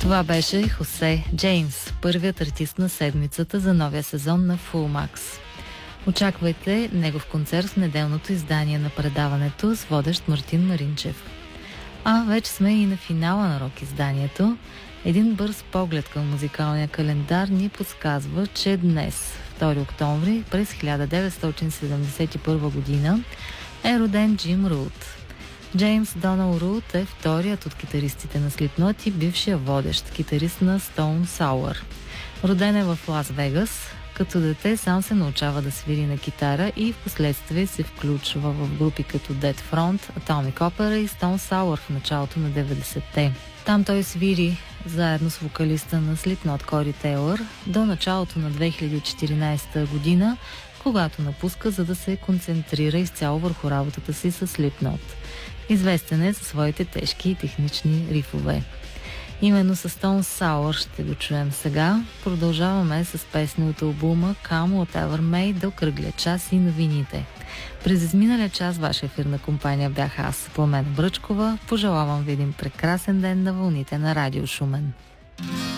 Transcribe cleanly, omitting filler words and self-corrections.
Това беше Хосе Джеймс, първият артист на седмицата за новия сезон на Full Max. Очаквайте негов концерт в неделното издание на предаването с водещ Мартин Маринчев. А вече сме и на финала на рок изданието. Един бърз поглед към музикалния календар ни подсказва, че днес, 2 октомври, през 1971 година, е роден Джим Рут. Джеймс Донал Рут е вторият от китаристите на Slipknot и бившия водещ китарист на Stone Sour. Роден е в Лас Вегас. Като дете сам се научава да свири на китара и в последствие се включва в групи като Dead Front, Atomic Opera и Stone Sour в началото на 90-те. Там той свири заедно с вокалиста на Slipknot Кори Тейлър до началото на 2014 година, когато напуска, за да се концентрира изцяло върху работата си с Slipknot. Известен е за своите тежки и технични рифове. Именно с Stone Sour ще го чуем сега. Продължаваме с песни от албума Come Whatever May до кръглия час и новините. През изминалия час ваша ефирна компания бях аз, Пламена Бръчкова. Пожелавам ви един прекрасен ден на вълните на Радио Шумен.